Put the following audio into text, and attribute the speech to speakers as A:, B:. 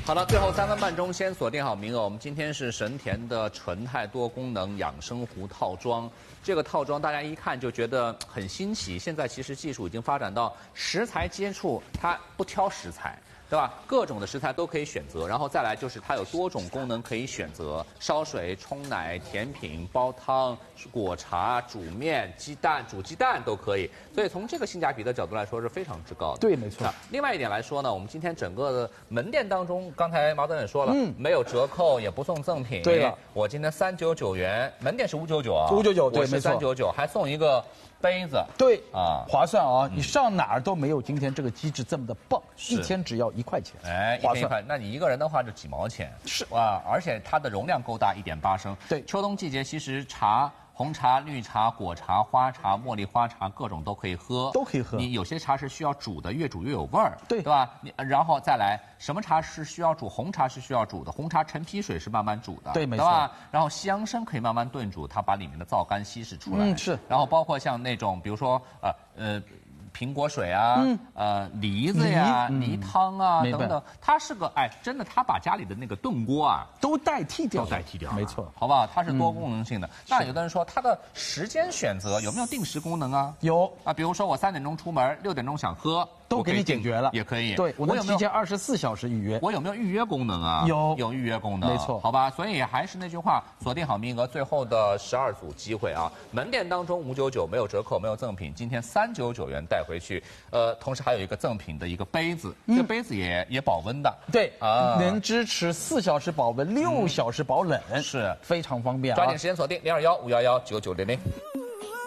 A: 好了，最后3分半钟先锁定好名额。我们今天是神田的纯泰多功能养生壶套装。这个套装大家一看就觉得很新奇。现在其实技术已经发展到食材接触，它不挑食材。 对吧？各种的食材都可以选择，然后再来就是它有多种功能可以选择：烧水、冲奶、甜品、煲汤、果茶、煮面、鸡蛋、煮鸡蛋都可以。所以从这个性价比的角度来说是非常之高的。
B: 对，没错。
A: 另外一点来说呢，我们今天整个的门店当中，刚才毛总也说了，没有折扣，也不送赠品。
B: 对了，
A: 我今天399元，门店是599啊
B: ，599，对，
A: 没错，399，还送一个。 杯子
B: 对啊，划算啊！你上哪儿都没有今天这个机制这么的棒，一天只要1块钱，
A: 哎，划算。那你一个人的话就几毛钱，
B: 是
A: 哇，而且它的容量够大，1.8升。
B: 对，
A: 秋冬季节其实茶。 红茶、绿茶、果茶、花茶、茉莉花茶，各种都可以喝，
B: 都可以喝。
A: 你有些茶是需要煮的，越煮越有味儿，
B: 对
A: 吧？然后再来，什么茶是需要煮？红茶是需要煮的，红茶陈皮水是慢慢煮的，
B: 对，没错。
A: 吧？然后西洋参可以慢慢炖煮，它把里面的皂苷稀释出来。
B: 是。
A: 然后包括像那种，比如说苹果水啊，梨子呀、梨汤啊等等，它是个真的，它把家里的那个炖锅啊
B: 都代替掉，
A: 没错，好不好？它是多功能性的。那有的人说，它的时间选择有没有定时功能啊？
B: 有
A: 啊，比如说我3点钟出门，6点钟想喝，
B: 都给你解决了，
A: 也可以。
B: 对，我能提前24小时预约。
A: 我有没有预约功能啊？有预约功能，
B: 没错，
A: 好吧。所以还是那句话，锁定好名额，最后的12组机会啊！门店当中599没有折扣，没有赠品，今天399元带回去。同时还有一个赠品的一个杯子，这个杯子也保温的，
B: 对啊，能支持4小时保温，6小时保冷，
A: 是
B: 非常方便啊！
A: 抓紧时间锁定0215119900。